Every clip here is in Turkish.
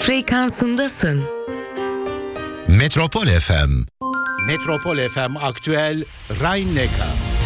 frekansındasın. Metropol FM. Metropol FM Aktüel Rhein-Neckar.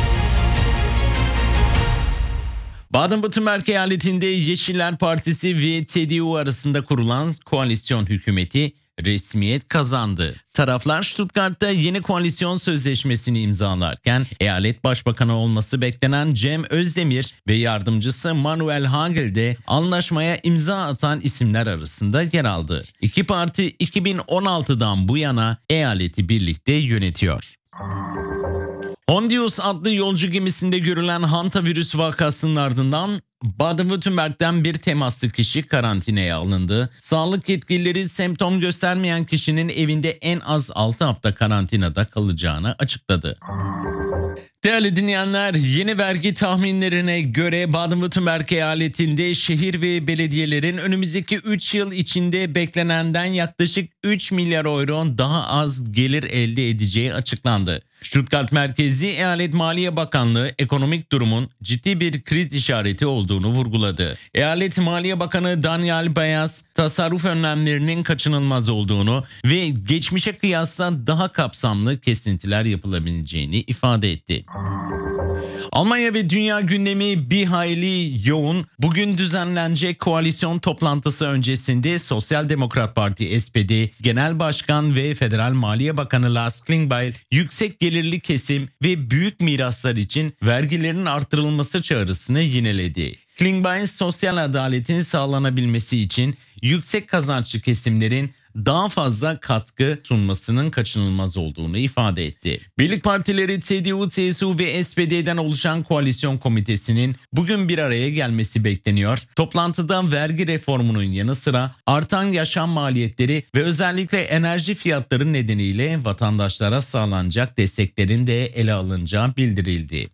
Baden-Württemberg eyaletinde Yeşiller Partisi ve CDU arasında kurulan koalisyon hükümeti resmiyet kazandı. Taraflar Stuttgart'ta yeni koalisyon sözleşmesini imzalarken eyalet başbakanı olması beklenen Cem Özdemir ve yardımcısı Manuel Hagel de anlaşmaya imza atan isimler arasında yer aldı. İki parti 2016'dan bu yana eyaleti birlikte yönetiyor. Hondius adlı yolcu gemisinde görülen hantavirüs vakasının ardından Baden-Württemberg'den bir temaslı kişi karantinaya alındı. Sağlık yetkilileri semptom göstermeyen kişinin evinde en az 6 hafta karantinada kalacağını açıkladı. Değerli dinleyenler, yeni vergi tahminlerine göre Baden-Württemberg eyaletinde şehir ve belediyelerin önümüzdeki 3 yıl içinde beklenenden yaklaşık 3 milyar euro daha az gelir elde edeceği açıklandı. Stuttgart merkezli Eyalet Maliye Bakanlığı ekonomik durumun ciddi bir kriz işareti olduğunu vurguladı. Eyalet Maliye Bakanı Daniel Bayas, tasarruf önlemlerinin kaçınılmaz olduğunu ve geçmişe kıyasla daha kapsamlı kesintiler yapılabileceğini ifade etti. Almanya ve dünya gündemi bir hayli yoğun. Bugün düzenlenecek koalisyon toplantısı öncesinde Sosyal Demokrat Parti SPD Genel Başkan ve Federal Maliye Bakanı Lars Klingbeil yüksek gelirli kesim ve büyük miraslar için vergilerin artırılması çağrısını yineledi. Klingbeil sosyal adaletin sağlanabilmesi için yüksek kazançlı kesimlerin daha fazla katkı sunmasının kaçınılmaz olduğunu ifade etti. Birlik partileri CDU, CSU ve SPD'den oluşan koalisyon komitesinin bugün bir araya gelmesi bekleniyor. Toplantıda vergi reformunun yanı sıra artan yaşam maliyetleri ve özellikle enerji fiyatları nedeniyle vatandaşlara sağlanacak desteklerin de ele alınacağı bildirildi.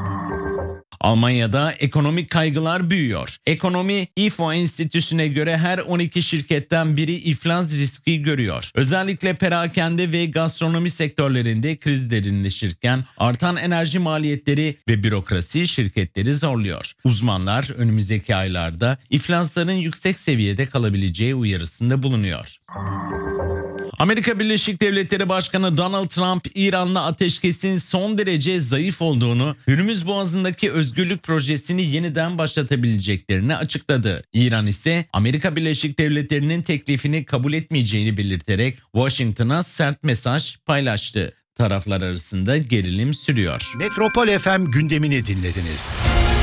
Almanya'da ekonomik kaygılar büyüyor. Ekonomi İFO Enstitüsü'ne göre her 12 şirketten biri iflas riski görüyor. Özellikle perakende ve gastronomi sektörlerinde kriz derinleşirken artan enerji maliyetleri ve bürokrasi şirketleri zorluyor. Uzmanlar önümüzdeki aylarda iflasların yüksek seviyede kalabileceği uyarısında bulunuyor. Amerika Birleşik Devletleri Başkanı Donald Trump, İran'la ateşkesin son derece zayıf olduğunu, Hürmüz Boğazı'ndaki özgürlük projesini yeniden başlatabileceklerini açıkladı. İran ise Amerika Birleşik Devletleri'nin teklifini kabul etmeyeceğini belirterek Washington'a sert mesaj paylaştı. Taraflar arasında gerilim sürüyor. Metropol FM gündemini dinlediniz.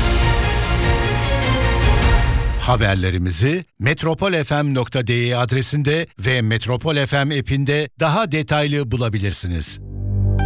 Haberlerimizi metropolfm.de adresinde ve Metropol FM app'inde daha detaylı bulabilirsiniz.